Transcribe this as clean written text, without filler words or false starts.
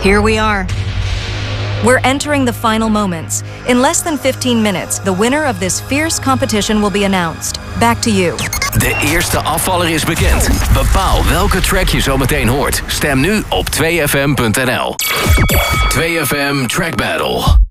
Here we are. We're entering the final moments. In less than 15 minutes, the winner of this fierce competition will be announced. Back to you. De eerste afvaller is bekend. Bepaal welke track je zo meteen hoort. Stem nu op 2fm.nl. 2FM Track Battle.